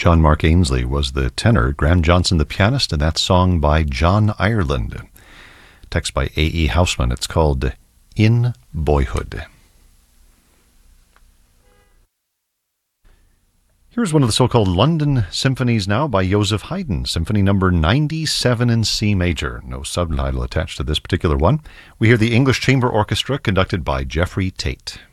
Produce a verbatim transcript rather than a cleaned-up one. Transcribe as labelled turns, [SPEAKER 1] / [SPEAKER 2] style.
[SPEAKER 1] John Mark Ainsley was the tenor, Graham Johnson the pianist, and that song by John Ireland. Text by A E. Hausman. It's called In Boyhood. Here's one of the so-called London symphonies now by Joseph Haydn, Symphony number ninety-seven in C major. No subtitle attached to this particular one. We hear the English Chamber Orchestra conducted by Jeffrey Tate.